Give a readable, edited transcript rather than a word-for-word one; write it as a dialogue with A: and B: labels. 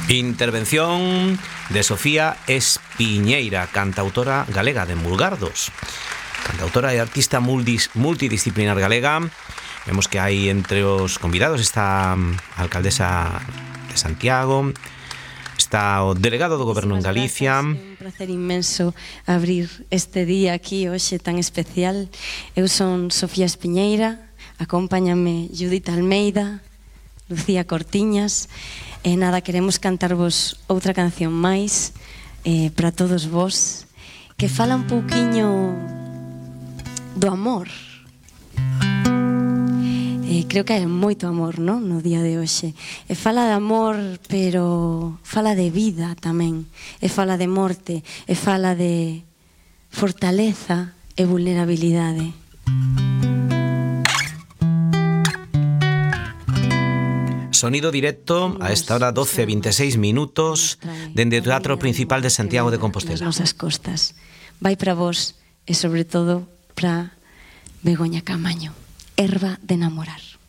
A: Intervención de Sofía Espiñeira, cantautora galega de Mulgardos. Cantautora e artista multidisciplinar galega. Vemos que hai entre os convidados está a alcaldesa de Santiago, está o delegado do Goberno en Galicia.
B: É un placer inmenso abrir este día aquí hoxe tan especial. Eu son Sofía Espiñeira, acompáñame Judith Almeida, Lucía Cortiñas. E nada, queremos cantarvos outra canción máis para todos vos, que fala un pouquiño do amor. Creo que hai moito amor, non? No día de hoxe. E fala de amor, pero fala de vida tamén. E fala de morte, e fala de fortaleza e vulnerabilidade.
A: Sonido directo a esta hora 12:26 minutos dende o Teatro Principal de Santiago de Compostela.
B: Nas nosas costas. Vai para vos e sobre todo para Begoña Camaño. Herba de enamorar.